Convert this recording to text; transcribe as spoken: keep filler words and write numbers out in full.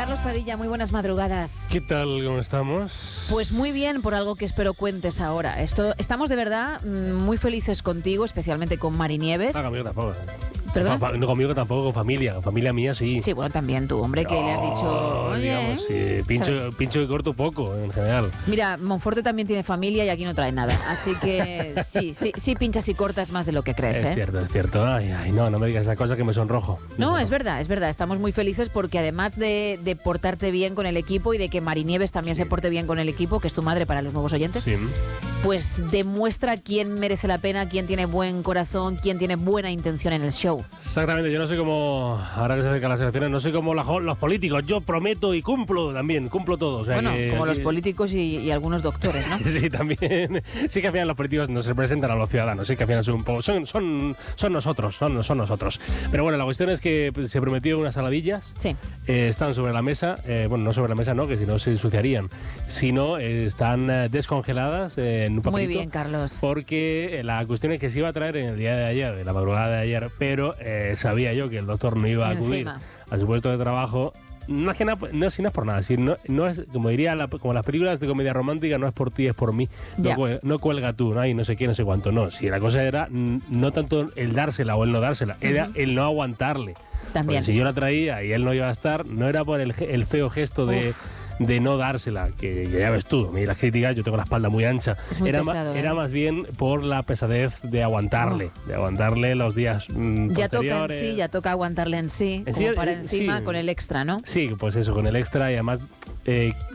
Carlos Padilla, muy buenas madrugadas. ¿Qué tal? ¿Cómo estamos? Pues muy bien, por algo que espero cuentes ahora. Esto, estamos de verdad muy felices contigo, especialmente con Mari Nieves. Ah, conmigo tampoco. ¿Perdón? Fa- no, conmigo tampoco, con familia. Con familia mía sí. Sí, bueno, también tú, hombre, que No, le has dicho... Oye, digamos, sí, pincho, ¿sabes? pincho y corto poco, en general. Mira, Monforte también tiene familia y aquí no trae nada. Así que sí, sí, sí pinchas y cortas más de lo que crees, Es ¿eh? cierto, es cierto. Ay, ay, no, no me digas esa cosa que me sonrojo. No, es verdad, es verdad. Estamos muy felices porque además de, de portarte bien con el equipo y de que Mari Nieves también Sí. se porte bien con el equipo, que es tu madre para los nuevos oyentes, Sí. pues demuestra quién merece la pena, quién tiene buen corazón, quién tiene buena intención en el show. Exactamente, yo no soy como, ahora que se acercan las elecciones, no soy como la- los políticos. Yo prometo y cumplo también, cumplo todo. O sea Bueno, que- como los políticos y, y algunos doctores, ¿no? Sí, también. Sí que al final los políticos nos representan a los ciudadanos. Sí que al final son un poco. Son, son, son nosotros, son, son nosotros. Pero bueno, la cuestión es que se prometió unas saladillas. Sí. Eh, están sobre la mesa. Eh, bueno, no sobre la mesa, no, que si no se ensuciarían. Sino eh, están eh, descongeladas eh, en un papelito. Muy bien, Carlos. Porque la cuestión es que se iba a traer en el día de ayer, de la madrugada de ayer, pero eh, sabía yo que el doctor no iba a acudir Encima. a su puesto de trabajo. No es que nada, no, si no es por nada, si no, no es, como diría, la- como las películas de comedia romántica, no es por ti, es por mí. No, Ya. cuel- no cuelga tú, no hay no sé qué, no sé cuánto. No, si la cosa era mm, no tanto el dársela o el no dársela, era Ujú. el no aguantarle. También. Porque si yo la traía y él no iba a estar, no era por el, ge- el feo gesto de, Uf. de no dársela, que, que ya ves tú, a mí las críticas, yo tengo la espalda muy ancha. Es muy era, ma- pesado, ¿eh? era más bien por la pesadez de aguantarle, de aguantarle los días mm, Ya toca en posteriores. sí, ya toca aguantarle en sí, En como sí, para eh, encima sí. con el extra, ¿no? Sí, pues eso, con el extra y además eh,